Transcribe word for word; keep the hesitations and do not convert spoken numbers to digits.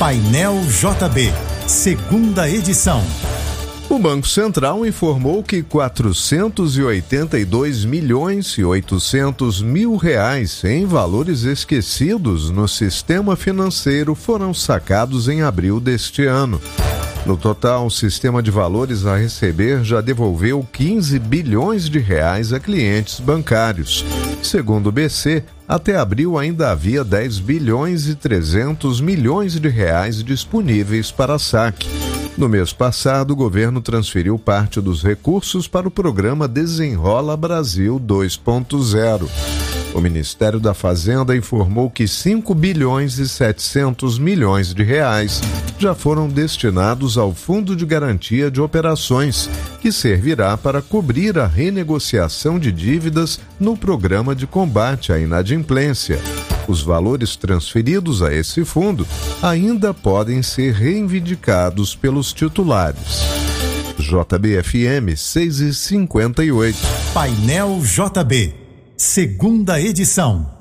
Painel J B, segunda edição. O Banco Central informou que quatrocentos e oitenta e dois milhões e oitocentos mil reais em valores esquecidos no sistema financeiro foram sacados em abril deste ano. No total, o sistema de valores a receber já devolveu quinze bilhões de reais a clientes bancários. Segundo o B C, até abril ainda havia dez bilhões e trezentos milhões de reais disponíveis para saque. No mês passado, o governo transferiu parte dos recursos para o programa Desenrola Brasil dois ponto zero. O Ministério da Fazenda informou que cinco bilhões e setecentos milhões de reais já foram destinados ao Fundo de Garantia de Operações, que servirá para cobrir a renegociação de dívidas no programa de combate à inadimplência. Os valores transferidos a esse fundo ainda podem ser reivindicados pelos titulares. J B F M seis e cinquenta e oito. Painel J B, segunda edição.